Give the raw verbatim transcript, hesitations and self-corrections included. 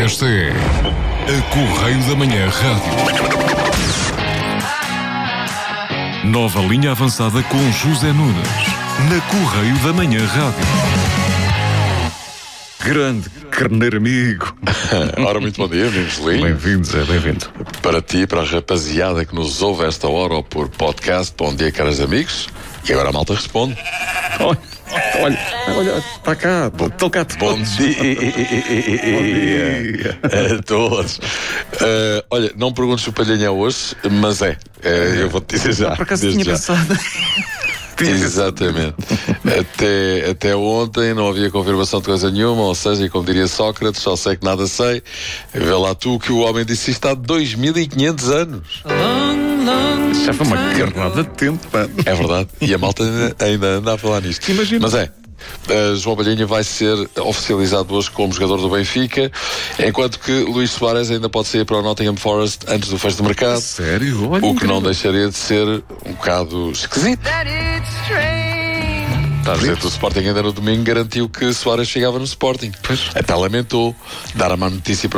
Esta é a Correio da Manhã Rádio. Nova linha avançada com José Nunes, na Correio da Manhã Rádio. Grande carneiro amigo. Ora, muito bom dia, meninos lindos. Bem-vindos, é bem-vindo. Para ti, para a rapaziada que nos ouve a esta hora ou por podcast, bom dia, caros amigos. E agora a malta responde. Olha, olha, olha, está cá, estou cá. Bom dia. Bom dia a todos. Uh, olha, não perguntes se o Palhinha é hoje, mas é. Uh, eu vou-te dizer já. Por acaso tinha já. pensado. Exatamente. até, até ontem não havia confirmação de coisa nenhuma, ou seja, como diria Sócrates, só sei que nada sei. Vê lá tu que o homem disse isto há dois mil e quinhentos anos. Já foi uma carnada de tempo, pá. É verdade. E a malta ainda, ainda anda a falar nisto. Imagina. Mas é. Uh, João Palhinha vai ser oficializado hoje como jogador do Benfica, enquanto que Luís Soares ainda pode sair para o Nottingham Forest antes do fecho de mercado. Sério? Olha, o que incrível. não deixaria de ser um bocado esquisito. O presidente do Sporting ainda no domingo garantiu que Soares chegava no Sporting. Pois. Até lamentou dar a má notícia para